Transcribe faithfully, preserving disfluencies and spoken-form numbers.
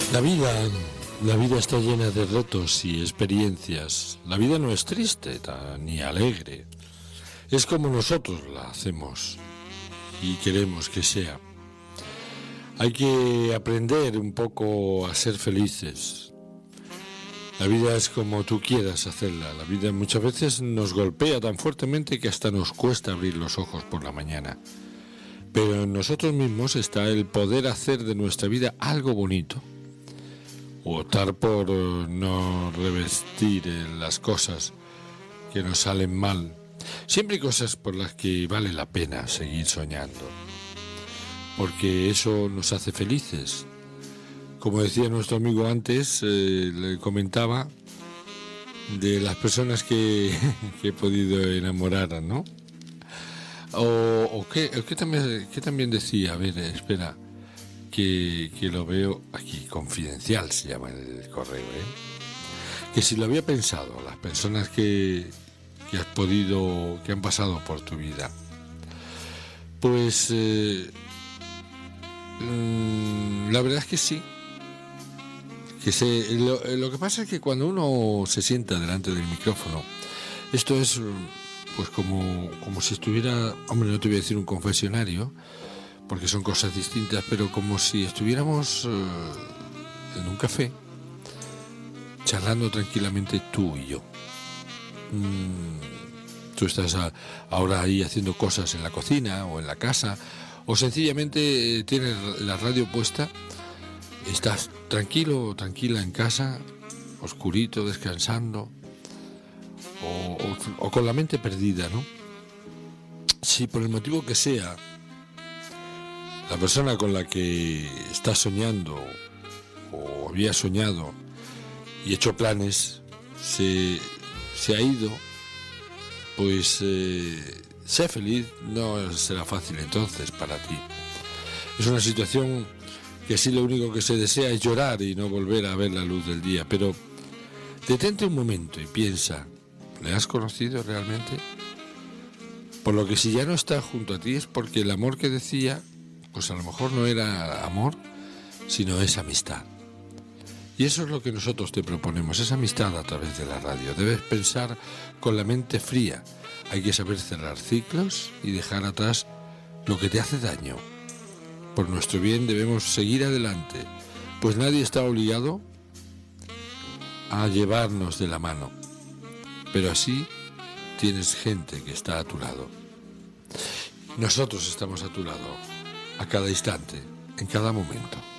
La vida, la vida está llena de retos y experiencias. La vida no es triste ni alegre. Es como nosotros la hacemos y queremos que sea. Hay que aprender un poco a ser felices. La vida es como tú quieras hacerla. La vida muchas veces nos golpea tan fuertemente que hasta nos cuesta abrir los ojos por la mañana. Pero en nosotros mismos está el poder hacer de nuestra vida algo bonito. O optar por no revestir las cosas que nos salen mal. Siempre hay cosas por las que vale la pena seguir soñando. Porque eso nos hace felices. Como decía nuestro amigo antes, eh, le comentaba de las personas que, que he podido enamorar, ¿no? O, o que, que, también, que también decía, a ver, espera, que, que lo veo aquí, confidencial se llama el correo, ¿eh? Que si lo había pensado, las personas que, que has podido, que han pasado por tu vida, pues eh, mmm, la verdad es que sí. Que se, lo, lo que pasa es que cuando uno se sienta delante del micrófono, esto es pues como, como si estuviera, hombre, no te voy a decir un confesionario, porque son cosas distintas, pero como si estuviéramos eh, en un café, charlando tranquilamente tú y yo. Mm, tú estás a, ahora ahí haciendo cosas en la cocina o en la casa, o sencillamente eh, tienes la radio puesta. Estás tranquilo o tranquila en casa, oscurito, descansando, o, o, o con la mente perdida, ¿no? Si por el motivo que sea, la persona con la que estás soñando o había soñado y hecho planes se, se ha ido, pues eh, sé feliz, no será fácil entonces para ti. Es una situación que sí, lo único que se desea es llorar y no volver a ver la luz del día. Pero detente un momento y piensa, ¿le has conocido realmente? Por lo que si ya no está junto a ti es porque el amor que decía, pues a lo mejor no era amor, sino es amistad. Y eso es lo que nosotros te proponemos, es amistad a través de la radio. Debes pensar con la mente fría. Hay que saber cerrar ciclos y dejar atrás lo que te hace daño. Por nuestro bien debemos seguir adelante, pues nadie está obligado a llevarnos de la mano, pero así tienes gente que está a tu lado. Nosotros estamos a tu lado, a cada instante, en cada momento.